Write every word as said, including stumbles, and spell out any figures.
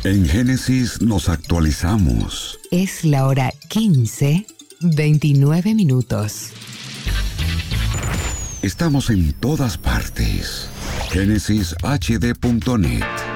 En Génesis nos actualizamos. Es la hora quince, veintinueve minutos. Estamos en todas partes. Génesis H D punto net